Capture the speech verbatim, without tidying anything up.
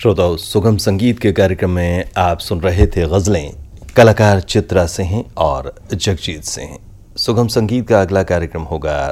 श्रोताओं, सुगम संगीत के कार्यक्रम में आप सुन रहे थे गजलें, कलाकार चित्रा सिंह और जगजीत सिंह। सुगम संगीत का अगला कार्यक्रम होगा